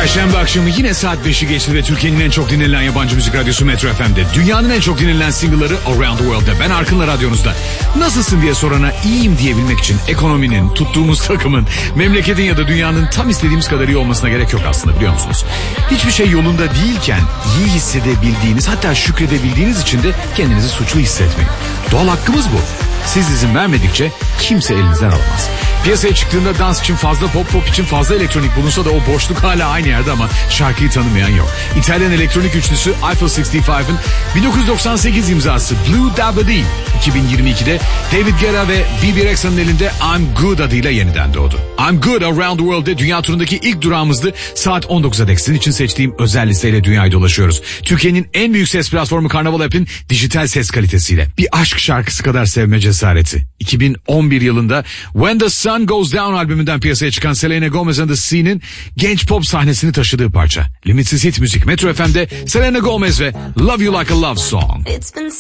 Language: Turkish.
Perşembe akşamı yine saat 5'i geçti ve Türkiye'nin en çok dinlenilen yabancı müzik radyosu Metro FM'de. Dünyanın en çok dinlenilen single'ları Around the World'da. Ben Arkın'la radyonuzda. Nasılsın diye sorana iyiyim diyebilmek için ekonominin, tuttuğumuz takımın, memleketin ya da dünyanın tam istediğimiz kadar iyi olmasına gerek yok aslında, biliyor musunuz? Hiçbir şey yolunda değilken iyi hissedebildiğiniz, hatta şükredebildiğiniz için de kendinizi suçlu hissetmeyin. Doğal hakkımız bu. Siz izin vermedikçe kimse elinizden alamaz. Piyasaya çıktığında dans için fazla pop için fazla elektronik bulunsa da o boşluk hala aynı yerde ama şarkıyı tanımayan yok. İtalyan elektronik üçlüsü Eiffel 65'ın 1998 imzası Blue Dabba-Dee 2022'de David Guetta ve BB Rexha'nın elinde I'm Good adıyla yeniden doğdu. I'm Good Around the World'de dünya turundaki ilk durağımızdı. Saat 19'a dek sizin için seçtiğim özel listeyle dünyayı dolaşıyoruz. Türkiye'nin en büyük ses platformu Karnaval App'in dijital ses kalitesiyle. Bir aşk şarkısı kadar sevme cesareti. 2011 yılında When the Sun Goes Down albümünden piyasaya çıkan Selena Gomez and the Sea'nin genç pop sahnesini taşıdığı parça. Limitsiz Hit Müzik Metro FM'de Selena Gomez ve Love You Like a Love Song.